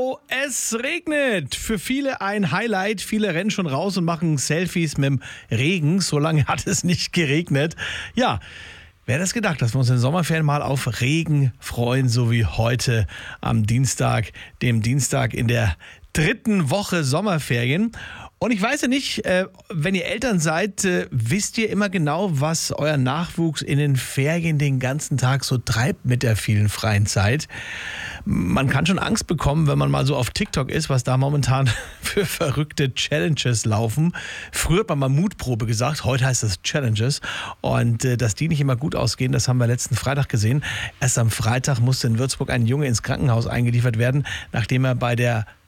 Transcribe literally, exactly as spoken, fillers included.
Oh, es regnet. Für viele ein Highlight. Viele rennen schon raus und machen Selfies mit dem Regen. So lange hat es nicht geregnet. Ja, wer hätte es gedacht, dass wir uns in den Sommerferien mal auf Regen freuen, so wie heute am Dienstag, dem Dienstag in der dritten Woche Sommerferien. Und ich weiß ja nicht, äh, wenn ihr Eltern seid, äh, wisst ihr immer genau, was euer Nachwuchs in den Ferien den ganzen Tag so treibt mit der vielen freien Zeit. Man kann schon Angst bekommen, wenn man mal so auf TikTok ist, was da momentan für verrückte Challenges laufen. Früher hat man mal Mutprobe gesagt, heute heißt es Challenges. Und äh, dass die nicht immer gut ausgehen, das haben wir letzten Freitag gesehen. Erst am Freitag musste in Würzburg ein Junge ins Krankenhaus eingeliefert werden, nachdem er bei der